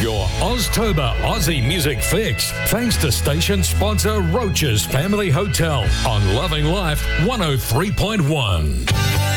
your Oztober Aussie music fix. Thanks to station sponsor Roach's Family Hotel on Loving Life 103.1.